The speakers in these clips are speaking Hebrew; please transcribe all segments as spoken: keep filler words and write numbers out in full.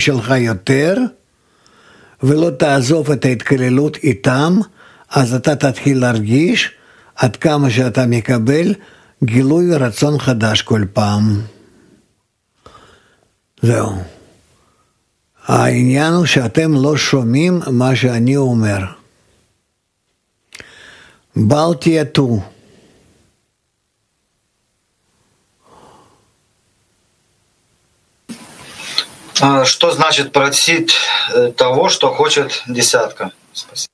שלך יותר, ולא תעזוב את ההתקללות איתם, אז אתה תתחיל להרגיש עד כמה שאתה מקבל גילוי רצון חדש כל פעם. זהו. העניין הוא שאתם לא שומעים מה שאני אומר. בל תייתו. Что значит просить того, что хочет десятка? Спасибо.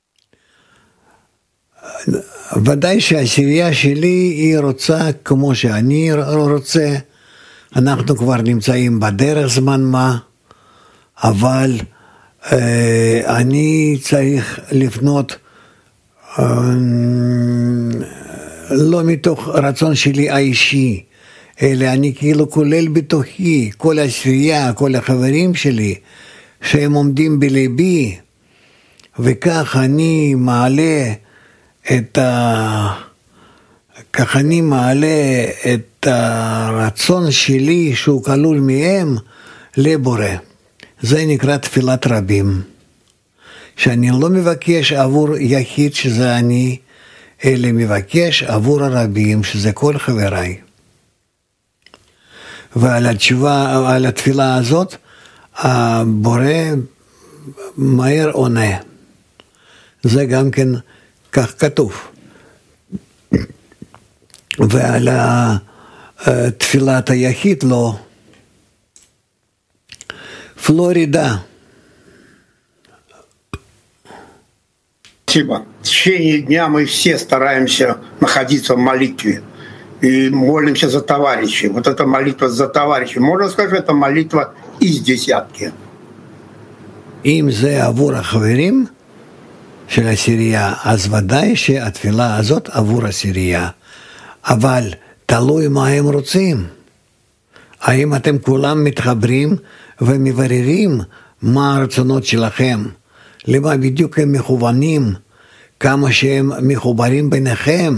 ודאי שהעשירייה שלי היא רוצה כמו שאני רוצה, אנחנו כבר נמצאים בדרך זמן מה, אבל אה, אני צריך לפנות אה, לא מתוך רצון שלי האישי, אלא אני כאילו כולל בתוכי כל העשירייה, כל החברים שלי שהם עומדים בלבי, וכך אני מעלה את ה... כך אני מעלה את הרצון שלי שהוא כלול מהם לבורא. זה נקרא תפילת רבים. שאני לא מבקש עבור יחיד שזה אני, אלא מבקש עבור הרבים שזה כל חבריי. ועל התשובה, על התפילה הזאת, הבורא מהר עונה. זה גם כן כך כתוב. ועל תפילת היחיד לא. Флорида. Спасибо. В течение дня мы все стараемся находиться в молитве и молимся за товарищей. Вот эта молитва за товарищей, можно сказать, это молитва из десятки. אם זה עבור החברים של הסירייה, אז ודאי שהתפילה הזאת עבור הסירייה. אבל תלוי מה הם רוצים. האם אתם כולם מתחברים ומבררים מה הרצונות שלכם, למה בדיוק הם מכוונים, כמה שהם מחוברים ביניכם,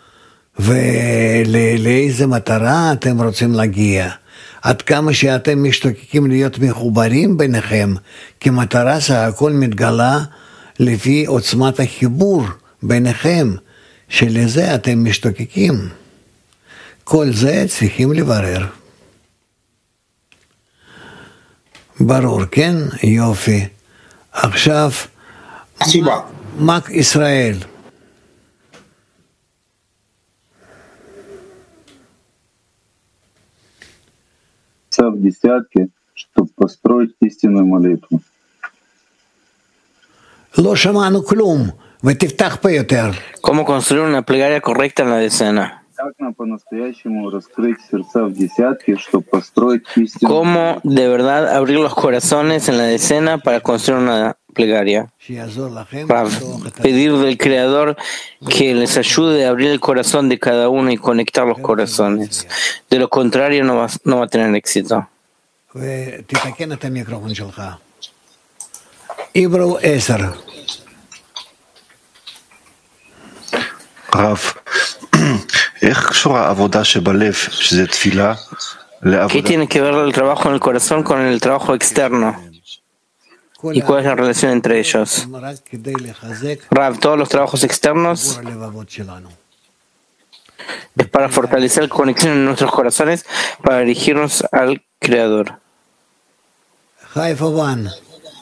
ולאיזה מטרה אתם רוצים להגיע, עד כמה שאתם משתוקקים להיות מחוברים ביניכם, כי מטרה שהכל מתגלה לפי עוצמת החיבור ביניכם, שלזה אתם משתוקקים. כל זה צריכים לברר. ברור, כן? יופי. עכשיו, מק ישראל. В десятке, чтобы построить истинную молитву. לא שמענו כלום, ותפתח פה יותר. ¿Cómo construir una plegaria correcta en la decena? ¿Cómo de verdad abrir los corazones en la decena para construir una plegaria? Para pedir del Creador que les ayude a abrir el corazón de cada uno y conectar los corazones. De lo contrario no va, no va a tener éxito. Hebrew עשר. רב, איך קשורה העבודה שבלב, שזה תפילה, לעבודה? ¿Qué tiene que ver el trabajo en el corazón con el trabajo externo? ¿Y cuál es la relación entre ellos? Rav, todos los trabajos externos es para fortalecer la conexión en nuestros corazones, para dirigirnos al Creador. Haifa uno.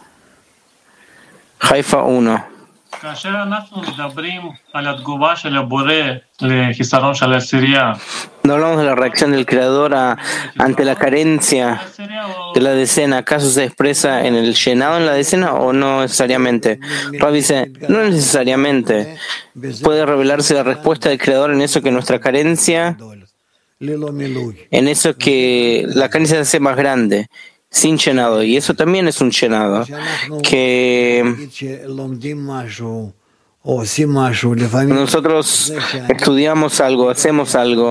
Haifa uno. כאשר אנחנו מדברים על התגובה של הבורא לחיסרון של הסירייה. No hablamos de la reacción del Creador a, ante la carencia de la decena. ¿Acaso se expresa en el llenado en la decena o no necesariamente? Rav dice, no necesariamente. Puede revelarse la respuesta del Creador en eso que nuestra carencia, en eso que la carencia se hace más grande, sin llenado, y eso también es un llenado, que nosotros estudiamos algo, hacemos algo,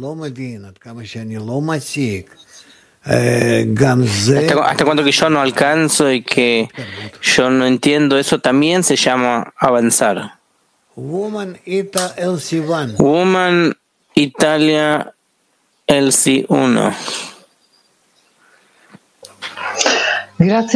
hasta, hasta cuando que yo no alcanzo y que yo no entiendo, eso también se llama avanzar. Woman, Italia, Elsie uno. Grazie.